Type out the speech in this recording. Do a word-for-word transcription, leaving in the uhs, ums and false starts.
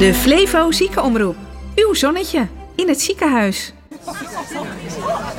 De Flevo Ziekenomroep. Uw zonnetje in het ziekenhuis.